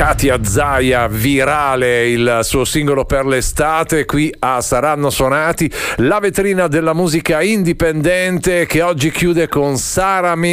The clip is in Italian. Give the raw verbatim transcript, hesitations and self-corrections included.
Katia Zaia, virale il suo singolo per l'estate, qui a Saranno Suonati, la vetrina della musica indipendente che oggi chiude con Sara